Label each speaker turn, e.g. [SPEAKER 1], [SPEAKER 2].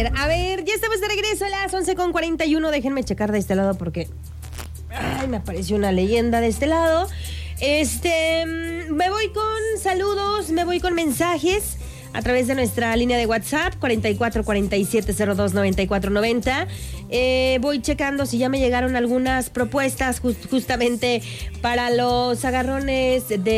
[SPEAKER 1] A ver, ya estamos de regreso a las 11:41. Déjenme checar de este lado porque me apareció una leyenda de este lado. Me voy con saludos, me voy con mensajes a través de nuestra línea de WhatsApp 4447029490. Voy checando si ya me llegaron algunas propuestas justamente para los agarrones de